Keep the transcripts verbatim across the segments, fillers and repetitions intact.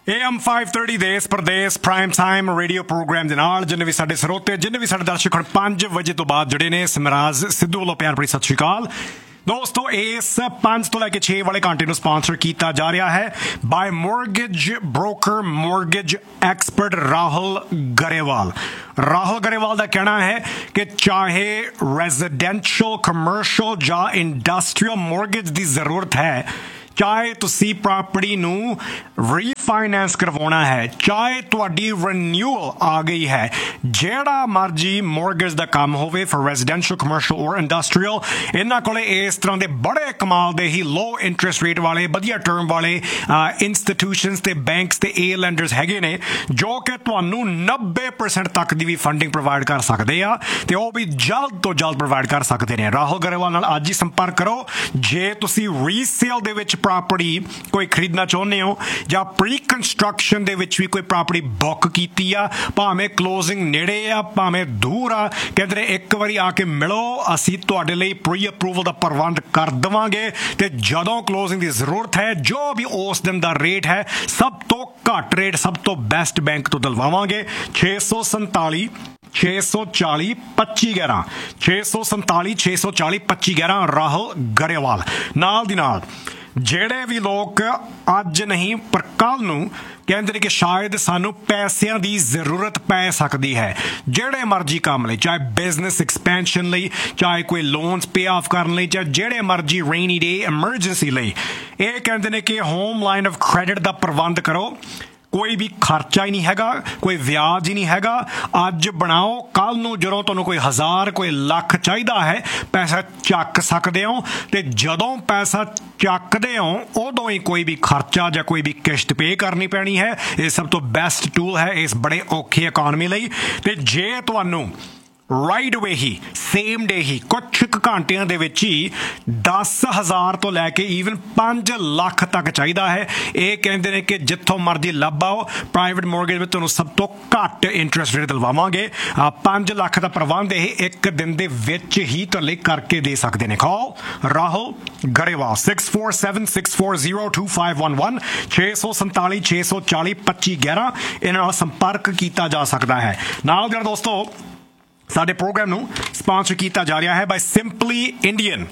A M five thirty देश प्रदेश prime time radio programme ਦੇ ਨਾਲ ਜਿੰਨੇ ਵੀ ਸਾਡੇ ਸਰੋਤੇ ਜਿੰਨੇ ਵੀ ਸਾਡੇ ਦਰਸ਼ਕ ਹੁਣ ਪੰਜ ਵਜੇ ਤੋਂ ਬਾਅਦ ਜੁੜੇ ਨੇ ਸਿਮਰਾਜ ਸਿੱਧੂ ਵੱਲੋਂ ਪਿਆਰ ਭਰੀ ਸਤਿ ਸ਼੍ਰੀ ਅਕਾਲ ਦੋਸਤੋ ਇਸ ਪੰਜ ਤੋਂ ਲੈ ਕੇ ਛੇ ਵਾਲੇ ਘੰਟੇ ਨੂੰ ਸਪਾਂਸਰ ਕੀਤਾ ਜਾ ਰਿਹਾ ਹੈ ਬਾय mortgage broker mortgage expert Rahul Grewal Rahul Grewal ਦਾ ਕਹਿਣਾ ਹੈ ਕਿ ਚਾਹੇ ਰੈਜ਼ੀਡੈਂਸ਼ੀਅਲ ਕਮਰਸ਼ੀਅਲ ਜਾਂ ਇੰਡਸਟਰੀਅਲ ਮੋਰਗੇਜ ਦੀ ਜ਼ਰੂਰਤ ਹੈ ਚਾਹੇ ਤੁਸੀਂ ਪ੍ਰਾਪਰਟੀ ਨੂੰ ਰੀਫਾਈਨੈਂਸ ਕਰਵਾਉਣਾ ਹੈ ਚਾਹੇ ਤੁਹਾਡੀ ਰੀਨਿਊਅਲ ਆ ਗਈ ਹੈ ਜਿਹੜਾ ਮਰਜੀ ਮੋਰਗੇਜ ਦਾ ਕੰਮ ਹੋਵੇ ਫॉर ਰੈਜ਼ੀਡੈਂਸ਼ੀਅਲ ਕਮਰਸ਼ੀਅਲ ਔਰ ਇੰਡਸਟਰੀਅਲ ਇਹਨਾਂ ਕੋਲੇ ਇਸ ਤਰ੍ਹਾਂ ਦੇ ਬੜੇ ਕਮਾਲ ਦੇ ਹੀ ਲੋ ਇੰਟਰਸਟ ਰੇਟ ਵਾਲੇ ਵਧੀਆ ਟਰਮ ਵਾਲੇ ਇੰਸਟੀਟਿਊਸ਼ਨਸ ਤੇ ਬੈਂਕਸ ਤੇ ਏ ਲੈਂਡਰਸ ਹੈਗੇ ਨੇ ਜੋ ਕਿ ਤੁਹਾਨੂੰ ਨੱਬੇ ਪਰਸੈਂਟ ਤੱਕ ਦੀ ਵੀ ਫੰਡਿੰਗ ਪ੍ਰੋਵਾਈਡ ਕਰ ਸਕਦੇ ਆ ਤੇ ਉਹ ਵੀ ਜਲਦ ਤੋਂ ਜਲਦ ਪ੍ਰੋਵਾਈਡ ਕਰ ਸਕਦੇ ਨੇ ਰਾਹੁਲ ਗਰੇਵਾਲ ਨਾਲ ਅੱਜ ਹੀ ਸੰਪਰਕ ਕਰੋ ਜੇ ਤੁਸੀਂ ਰੀਸੇਲ ਦੇ ਵਿੱਚ ਪ੍ਰਾਪਰਟੀ ਕੋਈ ਖਰੀਦਣਾ ਚਾਹੁੰਦੇ ਹੋ ਜਾਂ ਪ੍ਰੀ ਕੰਸਟਰਕਸ਼ਨ ਦੇ ਵਿੱਚ ਵੀ ਕੋਈ ਪ੍ਰਾਪਰਟੀ ਬੁੱਕ ਕੀਤੀ ਆ ਭਾਵੇਂ ਕਲੋਜ਼ਿੰਗ ਨੇੜੇ ਆ ਭਾਵੇਂ ਦੂਰ ਆ ਕਹਿੰਦੇ ਇੱਕ ਵਾਰੀ ਆ ਕੇ ਮਿਲੋ ਅਸੀਂ ਤੁਹਾਡੇ ਲਈ ਪ੍ਰੀ ਅਪਰੂਵਲ ਦਾ ਪ੍ਰਬੰਧ ਕਰ ਦੇਵਾਂਗੇ ਤੇ ਜਦੋਂ ਕਲੋਜ਼ਿੰਗ ਦੀ ਜ਼ਰੂਰਤ ਹੈ ਜੋ ਵੀ ਉਸ ਦਿਨ ਦਾ ਰੇਟ ਹੈ ਸਭ ਤੋਂ ਘੱਟ ਰੇਟ ਸਭ ਤੋਂ ਬੈਸਟ ਬੈਂਕ ਤੋਂ ਦਿਲਵਾਵਾਂਗੇ ਛੇ ਸੌ ਸੰਤਾਲੀ ਛੇ ਸੌ ਚਾਲੀ ਪੱਚੀ ਗਿਆਰਾਂ ਛੇ ਸੌ ਸੰਤਾਲੀ ਛੇ ਸੌ ਚਾਲੀ ਪੱਚੀ ਗਿਆਰਾਂ ਰਾਹੁਲ ਗਰੇਵਾਲ ਨਾਲ ਦੀ ਨਾਲ ਜਿਹੜੇ ਵੀ ਲੋਕ ਅੱਜ ਨਹੀਂ ਪਰ ਕੱਲ੍ਹ ਨੂੰ ਕਹਿੰਦੇ ਨੇ ਕਿ ਸ਼ਾਇਦ ਸਾਨੂੰ ਪੈਸਿਆਂ ਦੀ ਜ਼ਰੂਰਤ ਪੈ ਸਕਦੀ ਹੈ ਜਿਹੜੇ ਮਰਜ਼ੀ ਕੰਮ ਲਈ ਚਾਹੇ ਬਿਜ਼ਨਸ ਐਕਸਪੈਂਸ਼ਨ ਲਈ ਚਾਹੇ ਕੋਈ ਲੋਨਸ ਪੇ ਆਫ ਕਰਨ ਲਈ ਚਾਹੇ ਜਿਹੜੇ ਮਰਜ਼ੀ ਰੇਨੀ ਡੇ ਐਮਰਜੈਂਸੀ ਲਈ ਇਹ ਕਹਿੰਦੇ ਨੇ ਕਿ ਹੋਮ ਲਾਈਨ ਆਫ ਕ੍ਰੈਡਿਟ ਦਾ ਪ੍ਰਬੰਧ ਕਰੋ ਕੋਈ ਵੀ ਖਰਚਾ ਹੀ ਨਹੀਂ ਹੈਗਾ ਕੋਈ ਵਿਆਜ ਹੀ ਨਹੀਂ ਹੈਗਾ ਅੱਜ ਬਣਾਓ ਕੱਲ੍ਹ ਨੂੰ ਜਦੋਂ ਤੁਹਾਨੂੰ ਕੋਈ ਹਜ਼ਾਰ ਕੋਈ ਲੱਖ ਚਾਹੀਦਾ ਹੈ ਪੈਸਾ ਚੱਕ ਸਕਦੇ ਹੋ ਤੇ ਜਦੋਂ ਪੈਸਾ ਚੱਕਦੇ ਹੋ ਉਦੋਂ ਹੀ ਕੋਈ ਵੀ ਖਰਚਾ ਜਾਂ ਕੋਈ ਵੀ ਕਿਸ਼ਤ ਪੇ ਕਰਨੀ ਪੈਣੀ ਹੈ ਇਹ ਸਭ ਤੋਂ ਬੈਸਟ ਟੂਲ ਹੈ ਇਸ ਬੜੇ ਔਖੀ ਇਕੋਨਮੀ ਲਈ ਤੇ ਜੇ ਤੁਹਾਨੂੰ ਰਾਈਟ ਅਵੇ ਹੀ ਸੇਮ ਡੇ ਹੀ ਕੁਛ ਕੁ ਘੰਟਿਆਂ ਦੇ ਵਿੱਚ ਹੀ ਦਸ ਹਜ਼ਾਰ ਤੋਂ ਲੈ ਕੇ ਈਵਨ ਪੰਜ ਲੱਖ ਤੱਕ ਚਾਹੀਦਾ ਹੈ ਇਹ ਕਹਿੰਦੇ ਨੇ ਕਿ ਜਿੱਥੋਂ ਮਰਜ਼ੀ ਲੱਭ ਆਓ ਪ੍ਰਾਈਵੇਟ ਮੋਰਗੇਜ ਵਿੱਚ ਤੁਹਾਨੂੰ ਸਭ ਤੋਂ ਘੱਟ ਇੰਟਰਸਟ ਰੇਟ ਦਿਲਵਾਵਾਂਗੇ ਪੰਜ ਲੱਖ ਦਾ ਪ੍ਰਬੰਧ ਇਹ ਇੱਕ ਦਿਨ ਦੇ ਵਿੱਚ ਹੀ ਤੁਹਾਡੇ ਕਰਕੇ ਦੇ ਸਕਦੇ ਨੇ ਕਾਲ Rahul Grewal six four seven six four zero two five one one ਛੇ ਸੌ ਸੰਤਾਲੀ ਛੇ ਸੌ ਚਾਲੀ ਪੱਚੀ ਗਿਆਰਾਂ ਇਹਨਾਂ ਨਾਲ ਸੰਪਰਕ ਕੀਤਾ ਜਾ ਸਕਦਾ ਹੈ ਨਾਲ ਦੇ ਦੋਸਤੋ ਸਾਡੇ ਪ੍ਰੋਗਰਾਮ ਨੂੰ ਸਪਾਂਸਰ ਕੀਤਾ ਜਾ ਰਿਹਾ ਹੈ ਬਾਈ simply Indian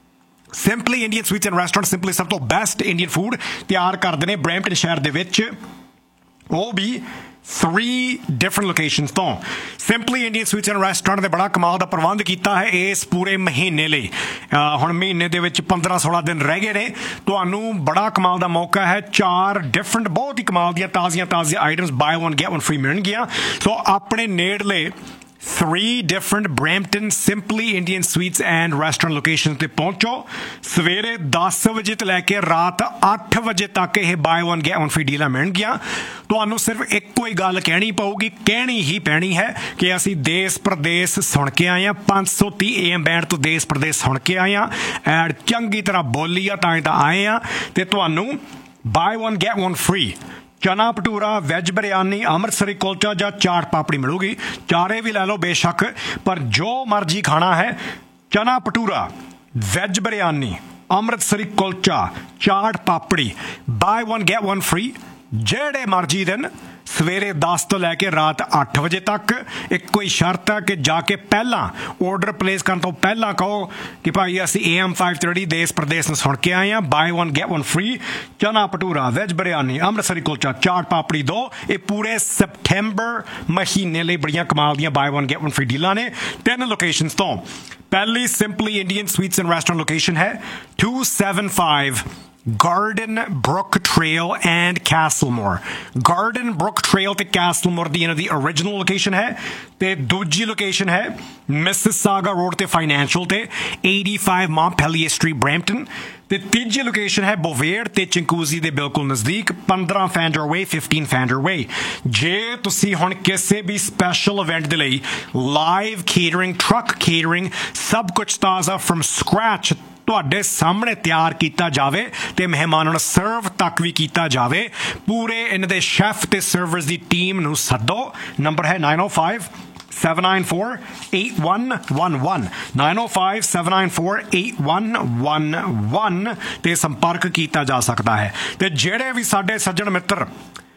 simply Indian sweets and restaurant simply ਸਭ ਤੋਂ ਬੈਸਟ ਇੰਡੀਅਨ ਫੂਡ ਤਿਆਰ ਕਰਦੇ ਨੇ ਬਰੈਂਪਟਨ ਸ਼ਹਿਰ ਦੇ ਵਿੱਚ ਉਹ ਵੀ three different locations ਤੋਂ simply Indian sweets and restaurant ਦੇ ਬੜਾ ਕਮਾਲ ਦਾ ਪ੍ਰਬੰਧ ਕੀਤਾ ਹੈ ਇਸ ਪੂਰੇ ਮਹੀਨੇ ਲਈ ਹੁਣ ਮਹੀਨੇ ਦੇ ਵਿੱਚ ਪੰਦਰਾਂ ਸੋਲਾਂ ਦਿਨ ਰਹਿ ਗਏ ਨੇ ਤੁਹਾਨੂੰ ਬੜਾ ਕਮਾਲ ਦਾ ਮੌਕਾ ਹੈ ਚਾਰ ਡਿਫਰੈਂਟ ਬਹੁਤ ਹੀ ਕਮਾਲ ਦੀਆਂ ਤਾਜ਼ੀਆਂ ਤਾਜ਼ੀਆਂ items bye one get one free ਮਿਲਣਗੀਆਂ ਸੋ ਆਪਣੇ ਨੇੜਲੇ three different Brampton Simply Indian Sweets and Restaurant locations ਤੇ ਪਹੁੰਚੋ ਸਵੇਰੇ ਦਸ ਵਜੇ ਤੋਂ ਲੈ ਕੇ ਰਾਤ ਅੱਠ ਵਜੇ ਤੱਕ ਇਹ bye one get one free ਡੀਲਾਂ ਮਿਲਣਗੀਆਂ ਤੁਹਾਨੂੰ ਸਿਰਫ ਇੱਕੋ ਹੀ ਗੱਲ ਕਹਿਣੀ ਪਊਗੀ ਕਹਿਣੀ ਹੀ ਪੈਣੀ ਹੈ ਕਿ ਅਸੀਂ ਦੇਸ਼ ਪ੍ਰਦੇਸ਼ ਸੁਣ ਕੇ ਆਏ ਹਾਂ ਪੰਜ ਸੌ ਤੀਹ ਏ ਐਮ ਬੈਂਡ ਤੋਂ ਦੇਸ਼ ਪ੍ਰਦੇਸ਼ ਸੁਣ ਕੇ ਆਏ ਹਾਂ ਐਡ ਚੰਗੀ ਤਰ੍ਹਾਂ ਬੋਲੀ ਆ ਤਾਂ ਤਾਂ ਆਏ ਹਾਂ ਤੇ ਤੁਹਾਨੂੰ bye one get one free ਚਨਾ ਭਟੂਰਾ ਵੈਜ ਬਿਰਿਆਨੀ ਅੰਮ੍ਰਿਤਸਰੀ ਕੁਲਚਾ ਜਾਂ ਚਾਟ ਪਾਪੜੀ ਮਿਲੂਗੀ ਚਾਰੇ ਵੀ ਲੈ ਲਓ ਬੇਸ਼ੱਕ ਪਰ ਜੋ ਮਰਜ਼ੀ ਖਾਣਾ ਹੈ ਚਨਾ bhatura veg biryani Amritsari kulcha chaat papdi bye one get one free ਜਿਹੜੇ ਮਰਜ਼ੀ ਦਿਨ ਸਵੇਰੇ ਦਸ ਤੋਂ ਲੈ ਕੇ ਰਾਤ ਅੱਠ ਵਜੇ ਤੱਕ ਇੱਕੋ ਹੀ ਸ਼ਰਤ ਹੈ ਕਿ ਜਾ ਕੇ ਪਹਿਲਾਂ ਆਰਡਰ ਪਲੇਸ ਕਰਨ ਤੋਂ ਪਹਿਲਾਂ ਕਹੋ ਕਿ ਭਾਈ ਅਸੀਂ ਏ ਐਮ ਫਾਈਵ ਥਰਟੀ ਦੇਸ਼ ਪ੍ਰਦੇਸ਼ ਨੂੰ ਸੁਣ ਕੇ ਆਏ ਹਾਂ bye one get one free ਚਨਾ ਭਟੂਰਾ ਵੈਜ ਬਿਰਿਆਨੀ ਅੰਮ੍ਰਿਤਸਰੀ ਕੁਲਚਾ ਚਾਟ ਪਾਪੜੀ ਦੋ ਇਹ ਪੂਰੇ ਸਪਟੈਂਬਰ ਮਹੀਨੇ ਲਈ ਬੜੀਆਂ ਕਮਾਲ ਦੀਆਂ bye one get one free ਡੀਲਾਂ ਨੇ ਤਿੰਨ ਲੋਕੇਸ਼ਨਸ ਤੋਂ ਪਹਿਲੀ simply Indian sweets and restaurant location ਹੈ two seventy-five Garden Brook Trail and Castlemore Garden Brook Trail ਤੇ Castlemore ਦੀ ਇਹਨਾਂ ਦੀ original location ਹੈ ਤੇ ਦੂਜੀ ਲੋਕੇਸ਼ਨ ਹੈ Mississauga Road ਤੇ Financial ਤੇ eighty-five Montpelier Street Brampton ਤੇ ਤੀਜੀ ਲੋਕੇਸ਼ਨ ਹੈ ਬੋਵੇਰ ਤੇ ਚਿੰਕੂਜ਼ੀ ਦੇ ਬਿਲਕੁਲ ਨਜ਼ਦੀਕ ਪੰਦਰਾਂ Fander Way fifteen Fander Way ਜੇ ਤੁਸੀਂ ਹੁਣ ਕਿਸੇ ਵੀ ਸਪੈਸ਼ਲ ਇਵੈਂਟ ਦੇ ਲਈ ਲਾਈਵ ਕੇਟਰਿੰਗ ਟਰੱਕ ਕੇਟਰਿੰਗ ਸਭ ਕੁਝ ਤਾਜ਼ਾ ਫਰਮ ਸਕ੍ਰੈਚ ਤੁਹਾਡੇ ਸਾਹਮਣੇ ਤਿਆਰ ਕੀਤਾ ਜਾਵੇ ਤੇ ਮਹਿਮਾਨਾਂ ਨੂੰ ਸਰਵ ਤੱਕ ਵੀ ਕੀਤਾ ਜਾਵੇ ਪੂਰੇ ਇਹਨਾਂ ਦੇ ਸ਼ੈਫ ਤੇ ਸਰਵਰਸ ਦੀ ਟੀਮ ਨੂੰ ਸੱਦੋ ਨੰਬਰ ਹੈ nine oh five seven nine four eight one one one nine oh five seven nine four eight one one one ਤੇ ਸੰਪਰਕ ਕੀਤਾ ਜਾ ਸਕਦਾ ਹੈ ਤੇ ਜਿਹੜੇ ਵੀ ਸਾਡੇ ਸੱਜਣ ਮਿੱਤਰ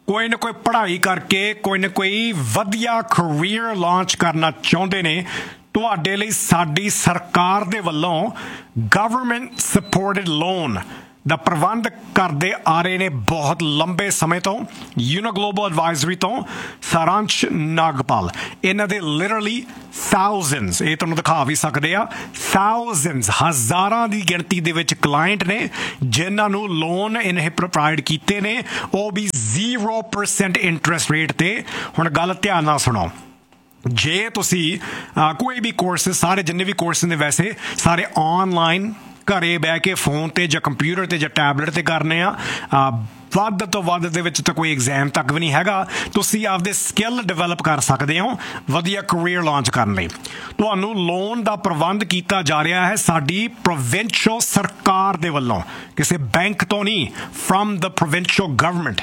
ਕੋਈ ਨਾ ਕੋਈ ਪੜ੍ਹਾਈ ਕਰਕੇ ਕੋਈ ਨਾ ਕੋਈ ਵਧੀਆ ਕਰੀਅਰ ਲਾਂਚ ਕਰਨਾ ਚਾਹੁੰਦੇ ਨੇ, ਤੁਹਾਡੇ ਲਈ ਸਾਡੀ ਸਰਕਾਰ ਦੇ ਵੱਲੋਂ ਗਵਰਨਮੈਂਟ ਸਪੋਰਟਡ ਲੋਨ ਦਾ ਪ੍ਰਬੰਧ ਕਰਦੇ ਆ ਰਹੇ ਨੇ ਬਹੁਤ ਲੰਬੇ ਸਮੇਂ ਤੋਂ। ਯੂਨੋ ਗਲੋਬਲ ਐਡਵਾਈਜ਼ਰੀ ਤੋਂ ਸਾਰਾਂਸ਼ ਨਾਗਪਾਲ, ਇਹਨਾਂ ਦੇ ਲਿਟਰਲੀ ਥਾਊਜ਼ੈਂਡਸ, ਇਹ ਤੁਹਾਨੂੰ ਦਿਖਾ ਵੀ ਸਕਦੇ ਆ, ਥਾਊਜ਼ੈਂਡਸ ਹਜ਼ਾਰਾਂ ਦੀ ਗਿਣਤੀ ਦੇ ਵਿੱਚ ਕਲਾਇੰਟ ਨੇ ਜਿਨ੍ਹਾਂ ਨੂੰ ਲੋਨ ਇਹਨੇ ਪ੍ਰੋਵਾਈਡ ਕੀਤੇ ਨੇ, ਉਹ ਵੀ ਜ਼ੀਰੋ ਪਰਸੈਂਟ ਇੰਟਰਸਟ ਰੇਟ ਤੇ। ਹੁਣ ਗੱਲ ਧਿਆਨ ਨਾਲ ਸੁਣੋ, ਜੇ ਤੁਸੀਂ ਕੋਈ ਵੀ ਕੋਰਸ, ਸਾਰੇ ਜਿੰਨੇ ਵੀ ਕੋਰਸ ਨੇ ਵੈਸੇ ਸਾਰੇ ਆਨਲਾਈਨ ਘਰੇ ਬਹਿ ਕੇ ਫੋਨ ਤੇ ਜਾਂ ਕੰਪਿਊਟਰ ਤੇ ਜਾਂ ਟੈਬਲੇਟ ਤੇ ਕਰਨੇ ਆ, ਵੱਧ ਤੋਂ ਵੱਧ ਦੇ ਵਿੱਚ ਤਾਂ ਕੋਈ ਐਗਜ਼ਾਮ ਤੱਕ ਵੀ ਨਹੀਂ ਹੈਗਾ। ਤੁਸੀਂ ਆਪਦੇ ਸਕਿੱਲ ਡਿਵੈਲਪ ਕਰ ਸਕਦੇ ਹੋ ਵਧੀਆ ਕਰੀਅਰ ਲਾਂਚ ਕਰਨ ਲਈ। ਤੁਹਾਨੂੰ ਲੋਨ ਦਾ ਪ੍ਰਬੰਧ ਕੀਤਾ ਜਾ ਰਿਹਾ ਹੈ ਸਾਡੀ ਪ੍ਰੋਵਿੰਸ਼ੀਅਲ ਸਰਕਾਰ ਦੇ ਵੱਲੋਂ, ਕਿਸੇ ਬੈਂਕ ਤੋਂ ਨਹੀਂ, from the provincial government.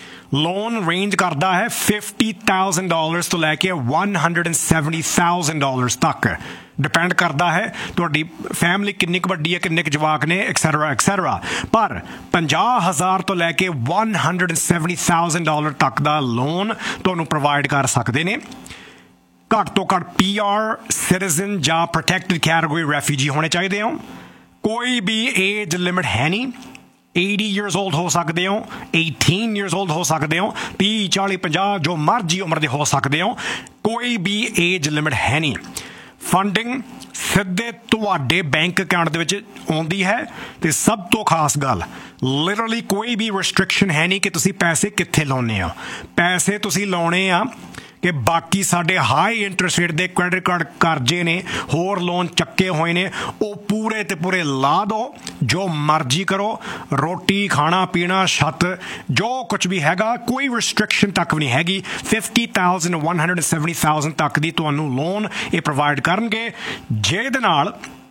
Loan range ਕਰਦਾ ਹੈ ਫਿਫਟੀ ਥਾਊਜ਼ੈਂਡ ਡਾਲਰਸ ਤੋਂ ਲੈ ਕੇ one hundred and seventy thousand dollars ਤੱਕ। ਡਿਪੈਂਡ ਕਰਦਾ ਹੈ ਤੁਹਾਡੀ ਫੈਮਿਲੀ ਕਿੰਨੀ ਕੁ ਵੱਡੀ ਹੈ, ਕਿੰਨੇ ਕੁ ਜਵਾਕ ਨੇ, ਐਕਸੈਟਰਾ ਐਕਸੈਟਰਾ। ਪਰ ਪੰਜਾਹ ਹਜ਼ਾਰ ਤੋਂ ਲੈ ਕੇ one hundred and seventy thousand dollar ਤੱਕ ਦਾ ਲੋਨ ਤੁਹਾਨੂੰ ਪ੍ਰੋਵਾਈਡ ਕਰ ਸਕਦੇ ਨੇ। ਘੱਟ ਤੋਂ ਘੱਟ ਪੀ ਆਰ, ਸਿਟੀਜ਼ਨ ਜਾਂ ਪ੍ਰੋਟੈਕਟਡ ਕੈਟਾਗਰੀ ਰੈਫਿਊਜੀ ਹੋਣੇ ਚਾਹੀਦੇ ਹੋ। ਕੋਈ ਵੀ ਏਜ ਲਿਮਿਟ ਹੈ ਨਹੀਂ। eighty years old ਹੋ ਸਕਦੇ ਹੋ, eighteen years old ਹੋ ਸਕਦੇ ਹੋ, ਤੀਹ ਚਾਲੀ ਪੰਜਾਹ ਜੋ ਮਰਜ਼ੀ ਉਮਰ ਦੇ ਹੋ ਸਕਦੇ ਹੋ। ਕੋਈ ਵੀ ਏਜ ਲਿਮਿਟ ਹੈ ਨਹੀਂ। ਫੰਡਿੰਗ ਸਿੱਧੇ ਤੁਹਾਡੇ ਬੈਂਕ ਅਕਾਊਂਟ ਦੇ ਵਿੱਚ ਆਉਂਦੀ ਹੈ। ਤੇ ਸਭ ਤੋਂ ਖਾਸ ਗੱਲ, ਲਿਟਰਲੀ ਕੋਈ ਵੀ ਰਿਸਟ੍ਰਿਕਸ਼ਨ ਹੈ ਨਹੀਂ ਕਿ ਤੁਸੀਂ ਪੈਸੇ ਕਿੱਥੇ ਲਾਉਣੇ ਹੋ। ਪੈਸੇ ਤੁਸੀਂ ਲਾਉਣੇ ਆ ਕਿ ਬਾਕੀ ਸਾਡੇ ਹਾਈ ਇੰਟਰਸਟ ਰੇਟ ਦੇ ਕ੍ਰੈਡਿਟ ਕਾਰਡ ਕਰਜ਼ੇ ਨੇ, ਹੋਰ ਲੋਨ ਚੱਕੇ ਹੋਏ ਨੇ, ਉਹ ਪੂਰੇ ਤੇ ਪੂਰੇ ਲਾ ਦਿਓ, ਜੋ ਮਰਜ਼ੀ ਕਰੋ, ਰੋਟੀ ਖਾਣਾ ਪੀਣਾ ਛੱਤ ਜੋ ਕੁਝ ਵੀ ਹੈਗਾ, ਕੋਈ ਰਿਸਟ੍ਰਿਕਸ਼ਨ ਤੱਕ ਵੀ ਨਹੀਂ ਹੈਗੀ। Fifty thousand one hundred seventy thousand ਤੱਕ ਦੀ ਤੁਹਾਨੂੰ ਲੋਨ ਇਹ ਪ੍ਰੋਵਾਈਡ ਕਰਨਗੇ, ਜਿਹਦੇ ਨਾਲ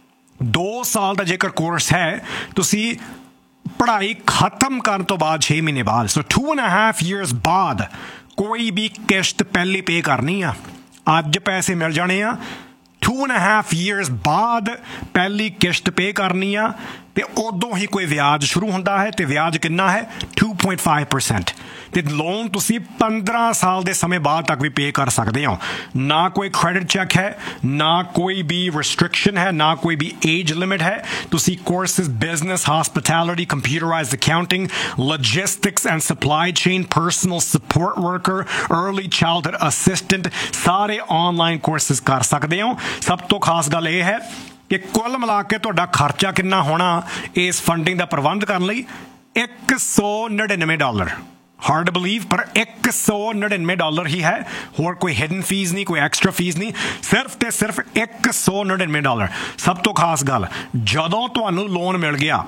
ਦੋ ਸਾਲ ਦਾ ਜੇਕਰ ਕੋਰਸ ਹੈ, ਤੁਸੀਂ ਪੜ੍ਹਾਈ ਖਤਮ ਕਰਨ ਤੋਂ ਬਾਅਦ ਛੇ ਮਹੀਨੇ ਬਾਅਦ, ਸੋ ਟੂ ਐਂਡ ਹਾਫ ਈਅਰਸ ਬਾਅਦ ਕੋਈ ਵੀ ਕਿਸ਼ਤ ਪਹਿਲੀ ਪੇ ਕਰਨੀ ਆ। ਅੱਜ ਪੈਸੇ ਮਿਲ ਜਾਣੇ ਆ, ਟੂ ਐਂਡ ਹਾਫ ਈਅਰਸ ਬਾਅਦ ਪਹਿਲੀ ਕਿਸ਼ਤ ਪੇ ਕਰਨੀ ਆ, ਤੇ ਉਦੋਂ ਹੀ ਕੋਈ ਵਿਆਜ ਸ਼ੁਰੂ ਹੁੰਦਾ ਹੈ। ਤੇ ਵਿਆਜ ਕਿੰਨਾ ਹੈ? To point five percent. ਤੇ ਲੋਨ ਤੁਸੀਂ ਪੰਦਰਾਂ ਸਾਲ ਦੇ ਸਮੇਂ ਬਾਅਦ ਤੱਕ ਵੀ ਪੇ ਕਰ ਸਕਦੇ ਹੋ। ਨਾ ਕੋਈ ਕ੍ਰੈਡਿਟ ਚੈੱਕ ਹੈ, ਨਾ ਕੋਈ ਵੀ ਰਿਸਟ੍ਰਿਕਸ਼ਨ ਹੈ, ਨਾ ਕੋਈ ਵੀ ਏਜ ਲਿਮਿਟ ਹੈ। ਤੁਸੀਂ courses business, hospitality, computerised accounting, logistics and supply chain, personal support worker, early childhood assistant, ਸਾਰੇ ਆਨਲਾਈਨ ਕੋਰਸਿਸ ਕਰ ਸਕਦੇ ਹੋ। ਸਭ ਤੋਂ ਖਾਸ ਗੱਲ ਇਹ ਹੈ ਕਿ ਕੁੱਲ ਮਿਲਾ ਕੇ ਤੁਹਾਡਾ ਖਰਚਾ ਕਿੰਨਾ ਹੋਣਾ ਇਸ ਫੰਡਿੰਗ ਦਾ ਪ੍ਰਬੰਧ ਕਰਨ ਲਈ? ਇੱਕ ਸੌ ਨੜਿਨਵੇਂ ਡਾਲਰ। ਹਾਰਡ ਬਲੀਵ, ਪਰ ਇੱਕ ਸੌ ਨੜਿਨਵੇਂ ਡਾਲਰ ਹੀ ਹੈ। ਹੋਰ ਕੋਈ ਹਿਡਨ ਫੀਸ ਨਹੀਂ, ਕੋਈ ਐਕਸਟਰਾ ਫੀਸ ਨਹੀਂ, ਸਿਰਫ ਤੇ ਸਿਰਫ ਇੱਕ ਸੌ ਨੜਿਨਵੇਂ ਡਾਲਰ। ਸਭ ਤੋਂ ਖਾਸ ਗੱਲ, ਜਦੋਂ ਤੁਹਾਨੂੰ ਲੋਨ ਮਿਲ ਗਿਆ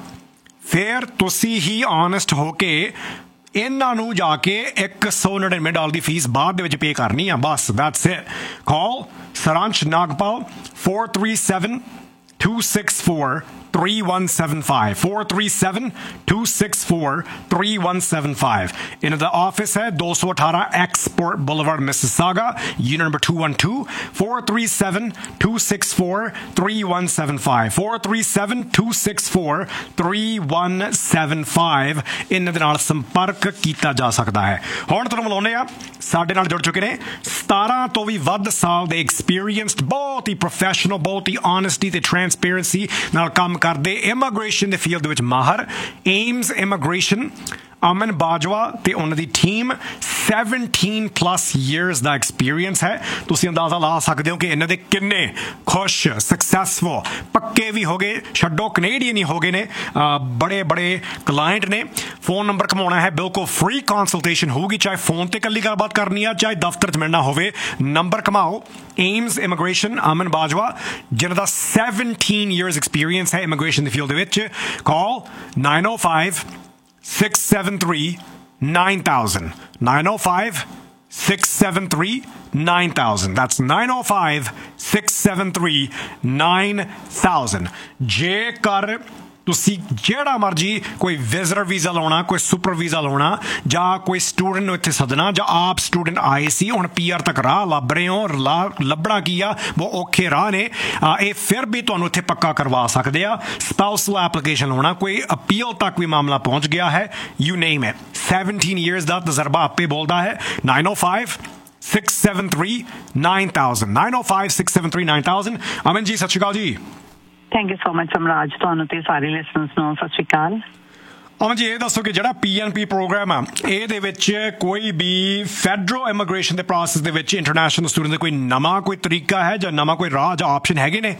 ਫਿਰ ਤੁਸੀਂ ਹੀ ਆਨੈਸਟ ਹੋ ਕੇ ਇਹਨਾਂ ਨੂੰ ਜਾ ਕੇ ਇੱਕ ਸੌ ਨੜਿਨਵੇਂ ਡਾਲਰ ਦੀ ਫੀਸ ਬਾਅਦ ਦੇ ਵਿੱਚ ਪੇ ਕਰਨੀ ਆ, ਬਸ। That's it. ਕਾਲ ਸਾਰਾਂਸ਼ Nagpal four three seven two six four three one seven five, four three seven two six four three one seven five. In the office है two eighteen Export Boulevard, Mississauga, unit number two one two, four three seven two six four three one seven five, four three seven two six four three one seven five. ਇਹਨਾਂ ਦੇ ਨਾਲ ਸੰਪਰਕ ਕੀਤਾ ਜਾ ਸਕਦਾ ਹੈ। ਹੁਣ ਤੁਹਾਨੂੰ ਮਿਲਾਉਂਦੇ ਆ, ਸਾਡੇ ਨਾਲ ਜੁੜ ਚੁੱਕੇ ਨੇ ਸਤਾਰਾਂ ਤੋਂ ਵੀ ਵੱਧ ਸਾਲ ਦੇ ਐਕਸਪੀਰੀਅੰਸਡ, ਬਹੁਤ ਹੀ ਪ੍ਰੋਫੈਸ਼ਨਲ, ਬਹੁਤ ਹੀ ਆਨੈਸਟੀ ਤੇ ਟ੍ਰਾਂਸਪੇਰੈਂਸੀ ਨਾਲ ਕੰਮ ਕਰਦੇ ਇਮੀਗ੍ਰੇਸ਼ਨ ਦੇ ਫੀਲਡ ਦੇ ਵਿੱਚ ਮਾਹਰ, ਏਮਸ ਇਮੀਗ੍ਰੇਸ਼ਨ, ਅਮਨ ਬਾਜਵਾ ਤੇ ਉਹਨਾਂ ਦੀ ਟੀਮ। seventeen plus years ਦਾ ਐਕਸਪੀਰੀਅੰਸ ਹੈ। ਤੁਸੀਂ ਅੰਦਾਜ਼ਾ ਲਾ ਸਕਦੇ ਹੋ ਕਿ ਇਹਨਾਂ ਦੇ ਕਿੰਨੇ ਖੁਸ਼, ਸਕਸੈਸਫੁਲ, ਪੱਕੇ ਵੀ ਹੋ ਗਏ, ਛੱਡੋ ਕੈਨੇਡੀਅਨ ਹੀ ਹੋ ਗਏ ਨੇ, ਬੜੇ ਬੜੇ ਕਲਾਇੰਟ ਨੇ। ਫੋਨ ਨੰਬਰ ਘਮਾਉਣਾ ਹੈ, ਬਿਲਕੁਲ ਫ੍ਰੀ ਕੰਸਲਟੇਸ਼ਨ ਹੋਊਗੀ, ਚਾਹੇ ਫੋਨ ਤੇ ਇਕੱਲੀ ਗੱਲਬਾਤ ਕਰਨੀ ਆ, ਚਾਹੇ ਦਫ਼ਤਰ 'ਚ ਮਿਲਣਾ ਹੋਵੇ। ਨੰਬਰ ਘਮਾਓ। ਏਮਸ ਇਮੀਗ੍ਰੇਸ਼ਨ, ਅਮਨ ਬਾਜਵਾ, ਜਿਨ੍ਹਾਂ ਦਾ seventeen years ਐਕਸਪੀਰੀਅੰਸ ਹੈ ਇਮੀਗ੍ਰੇਸ਼ਨ ਦੇ ਫੀਲਡ ਦੇ ਵਿੱਚ। ਕਾਲ nine oh five six seven three nine thousand, nine oh five six seven three nine thousand. That's nine oh five six seven three nine thousand. ਜੇਕਰ ਤੁਸੀਂ ਜਿਹੜਾ ਮਰਜੀ ਕੋਈ ਵਿਜ਼ਟਰ ਵੀਜ਼ਾ ਲਾਉਣਾ, ਕੋਈ ਸੁਪਰ ਵੀਜ਼ਾ ਲਾਉਣਾ, ਜਾਂ ਕੋਈ ਸਟੂਡੈਂਟ ਨੂੰ ਇੱਥੇ ਸੱਦਣਾ, ਜਾਂ ਆਪ ਸਟੂਡੈਂਟ ਆਏ ਸੀ ਹੁਣ ਪੀ ਆਰ ਤੱਕ ਰਾਹ ਲੱਭ ਰਹੇ ਹੋ, ਲੱਭਣਾ ਕੀ ਆ, ਬਹੁਤ ਔਖੇ ਰਾਹ ਨੇ, ਇਹ ਫਿਰ ਵੀ ਤੁਹਾਨੂੰ ਇੱਥੇ ਪੱਕਾ ਕਰਵਾ ਸਕਦੇ ਆ। ਸਪਾਊਸਲ ਐਪਲੀਕੇਸ਼ਨ ਲਾਉਣਾ, ਕੋਈ ਅਪੀਲ ਤੱਕ ਵੀ ਮਾਮਲਾ ਪਹੁੰਚ ਗਿਆ ਹੈ, you name it, seventeen years ਦਾ ਤਜਰਬਾ ਆਪੇ ਬੋਲਦਾ ਹੈ। ਨਾइन ओ five six seven three nine thousand nine ओ five six seven three nine thousand. Aman ji ਸਤਿ ਸ਼੍ਰੀ ਅਕਾਲ ਜੀ। ਥੈਂਕ ਯੂ ਸੋ ਮਚ ਸਮਰਾਜ, ਤੁਹਾਨੂੰ ਤੇ ਸਾਰੇ ਲਿਸਨਰਸ ਨੂੰ ਸਤਿ ਸ਼੍ਰੀ ਅਕਾਲ। ਅਮਨ ਜੀ ਇਹ ਦੱਸੋ ਕਿ ਜਿਹੜਾ ਪੀ ਐਨ ਪੀ ਪ੍ਰੋਗਰਾਮ ਆ ਇਹਦੇ ਵਿੱਚ ਕੋਈ ਵੀ ਫੈਡਰਲ ਇਮੀਗ੍ਰੇਸ਼ਨ ਦੇ ਪ੍ਰੋਸੈਸ ਦੇ ਵਿੱਚ ਇੰਟਰਨੈਸ਼ਨਲ ਸਟੂਡੈਂਟ ਦਾ ਕੋਈ ਨਵਾਂ ਕੋਈ ਤਰੀਕਾ ਹੈ ਜਾਂ ਨਵਾਂ ਕੋਈ ਰਾਹ ਜਾਂ ਆਪਸ਼ਨ ਹੈਗੇ ਨੇ?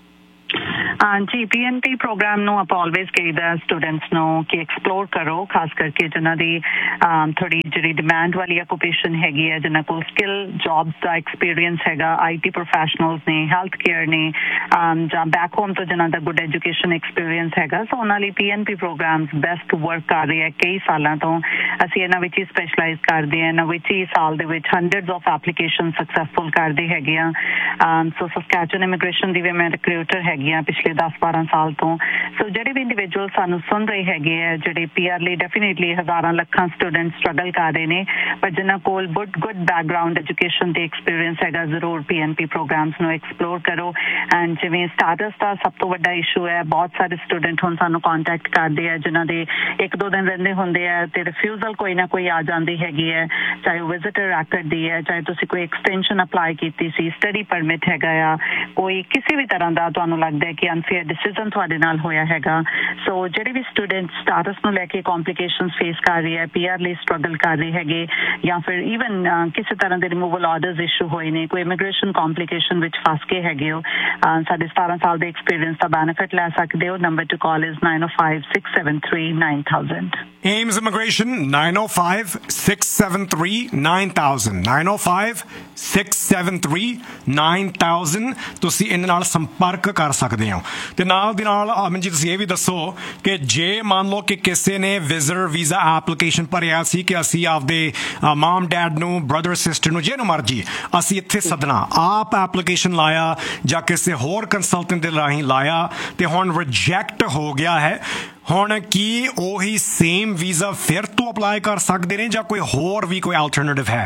ਜੀ ਪੀ ਐਨ ਪੀ ਪ੍ਰੋਗਰਾਮ ਨੂੰ ਆਪਾਂ ਆਲਵੇਜ਼ ਕਹੀਦਾ ਸਟੂਡੈਂਟਸ ਨੂੰ ਕਿ ਐਕਸਪਲੋਰ ਕਰੋ, ਖਾਸ ਕਰਕੇ ਜਿਨ੍ਹਾਂ ਦੀ ਥੋੜੀ ਜਿਹੜੀ ਡਿਮਾਂਡ ਵਾਲੀ ਆਕੂਪੇਸ਼ਨ ਹੈਗੀ ਹੈ, ਜਿਨ੍ਹਾਂ ਕੋਲ ਸਕਿੱਲ ਜੌਬਸ ਦਾ ਐਕਸਪੀਰੀਅੰਸ ਹੈਗਾ, ਆਈ ਟੀ ਪ੍ਰੋਫੈਸ਼ਨਲਸ ਨੇ, ਹੈਲਥ ਕੇਅਰ ਨੇ, ਜਾਂ ਬੈਕ ਹੋਮ ਤੋਂ ਜਿਨ੍ਹਾਂ ਦਾ ਗੁੱਡ ਐਜੂਕੇਸ਼ਨ ਐਕਸਪੀਰੀਅੰਸ ਹੈਗਾ। ਸੋ ਉਹਨਾਂ ਲਈ ਪੀ ਐਨ ਪੀ ਪ੍ਰੋਗਰਾਮਸ ਬੈਸਟ ਵਰਕ ਕਰ ਰਹੇ ਹੈ। ਕਈ ਸਾਲਾਂ ਤੋਂ ਅਸੀਂ ਇਹਨਾਂ ਵਿੱਚ ਹੀ ਸਪੈਸ਼ਲਾਈਜ਼ ਕਰਦੇ ਹਾਂ, ਇਹਨਾਂ ਵਿੱਚ ਹੀ ਸਾਲ ਦੇ ਵਿੱਚ ਹੰਡਰਡਸ ਆਫ ਐਪਲੀਕੇਸ਼ਨ ਸਕਸੈਸਫੁਲ ਕਰਦੇ ਹੈਗੇ ਆ। ਸੋ ਸਸਕੈਚੁਅਨ ਇਮੀਗ੍ਰੇਸ਼ਨ ਦੀ ਵੀ ਮੈਂ ਰਿਕਰੂਟਰ ਹੈਗੀ ਹਾਂ ਪਿਛਲੇ ਦਸ ਬਾਰਾਂ ਸਾਲ ਤੋਂ। ਸੋ ਜਿਹੜੇ ਵੀ ਇੰਡੀਵਿਜੂਅਲ ਸਾਨੂੰ ਸੁਣ ਰਹੇ ਹੈਗੇ ਆ, ਜਿਹੜੇ ਪੀ ਆਰ ਲਈ ਡੈਫੀਨੇਟਲੀ ਹਜ਼ਾਰਾਂ ਲੱਖਾਂ ਸਟੂਡੈਂਟ ਸਟਰਗਲ ਕਰ ਰਹੇ ਨੇ, ਪਰ ਜਿਨ੍ਹਾਂ ਕੋਲ ਗੁੱਡ ਗੁੱਡ ਬੈਕਗਰਾਊਂਡ ਐਜੂਕੇਸ਼ਨ ਦੇ ਐਕਸਪੀਰੀਅੰਸ ਹੈਗਾ, ਜ਼ਰੂਰ ਪੀ ਐਨ ਪੀ ਪ੍ਰੋਗਰਾਮਸ ਨੂੰ ਐਕਸਪਲੋਰ ਕਰੋ। ਐਂਡ ਜਿਵੇਂ ਸਟਾਟਸ ਦਾ ਸਭ ਤੋਂ ਵੱਡਾ ਇਸ਼ੂ ਹੈ, ਬਹੁਤ ਸਾਰੇ ਸਟੂਡੈਂਟ ਹੁਣ ਸਾਨੂੰ ਕੰਟੈਕਟ ਕਰਦੇ ਆ ਜਿਨ੍ਹਾਂ ਦੇ ਇੱਕ ਦੋ ਦਿਨ ਰਹਿੰਦੇ ਹੁੰਦੇ ਆ ਤੇ ਰਿਫਿਊਜ਼ਲ ਕੋਈ ਨਾ ਕੋਈ ਆ ਜਾਂਦੀ ਹੈਗੀ ਹੈ, ਚਾਹੇ ਉਹ ਵਿਜ਼ਿਟਰ ਰੈਕਡ ਦੀ ਹੈ, ਚਾਹੇ ਤੁਸੀਂ ਕੋਈ ਐਕਸਟੈਂਸ਼ਨ ਅਪਲਾਈ ਕੀਤੀ ਸੀ, ਸਟੱਡੀ ਪਰਮਿਟ ਹੈਗਾ ਆ, ਕੋਈ ਕਿਸੇ ਵੀ ਤਰ੍ਹਾਂ ਦਾ ਤੁਹਾਨੂੰ ਲੱਗਦਾ ਹੈ ਕਿ ਅਨਫੇਅਰ ਡਿਸੀਜ਼ਨ ਤੁਹਾਡੇ ਨਾਲ ਹੋਇਆ ਹੈਗਾ। ਸੋ ਜਿਹੜੇ ਵੀ ਸਟੂਡੈਂਟ ਸਟਾਟਸ ਨੂੰ ਲੈ ਕੇ ਕੰਪਲਿਕੇਸ਼ਨਸ ਫੇਸ ਕਰ ਰਹੇ ਹੈ, ਪੀ ਆਰ ਲਈ ਸਟਰਗਲ ਕਰ ਰਹੇ ਹੈਗੇ, ਜਾਂ ਫਿਰ ਈਵਨ ਕਿਸੇ ਤਰ੍ਹਾਂ ਦੇ ਰਿਮੂਵਲ ਆਰਡਰਸ ਇਸ਼ੂ ਹੋਏ ਨੇ, ਕੋਈ ਇਮੀਗ੍ਰੇਸ਼ਨ ਕੰਪਲਿਕੇਸ਼ਨ ਵਿੱਚ ਫਸ ਕੇ ਹੈਗੇ ਹੋ, ਸਾਡੇ ਸਤਾਰਾਂ ਸਾਲ ਦੇ ਐਕਸਪੀਰੀਅੰਸ ਦਾ ਬੈਨੀਫਿਟ ਲੈ ਸਕਦੇ ਹੋ। Number two call is nine O five six seven three nine thousand. Ames Immigration nine O five six seven three nine thousand nine O five six seven three nine thousand. ਤੁਸੀਂ ਇਹਨਾਂ ਨਾਲ ਸੰਪਰਕ ਕਰ ਸਕਦੇ ਹੋ। ਤੇ ਨਾਲ ਦੀ ਨਾਲ ਅਮਨ ਜੀ ਤੁਸੀਂ ਇਹ ਵੀ ਦੱਸੋ ਕਿ ਜੇ ਮੰਨ ਲਓ ਕਿ ਕਿਸੇ ਨੇ ਵਿਜ਼ਟਰ ਵੀਜ਼ਾ ਐਪਲੀਕੇਸ਼ਨ ਭਰਿਆ ਸੀ ਕਿ ਅਸੀਂ ਆਪਦੇ ਮਾਮ ਡੈਡ ਨੂੰ, ਬ੍ਰਦਰ ਸਿਸਟਰ ਨੂੰ, ਜਿਹਨੂੰ ਮਰਜੀ ਅਸੀਂ ਇੱਥੇ ਸੱਦਣਾ, ਆਪ ਐਪਲੀਕੇਸ਼ਨ ਲਾਇਆ ਜਾਂ ਕਿਸੇ ਹੋਰ ਕੰਸਲਟੈਂਟ ਦੇ ਰਾਹੀਂ ਲਾਇਆ ਤੇ ਹੁਣ ਰਿਜੈਕਟ ਹੋ ਗਿਆ ਹੈ, ਹੁਣ ਕੀ ਉਹੀ ਸੇਮ ਵੀਜ਼ਾ ਫਿਰ ਤੋਂ ਅਪਲਾਈ ਕਰ ਸਕਦੇ ਨੇ ਜਾਂ ਕੋਈ ਹੋਰ ਵੀ ਕੋਈ ਆਲਟਰਨੇਟਿਵ ਹੈ?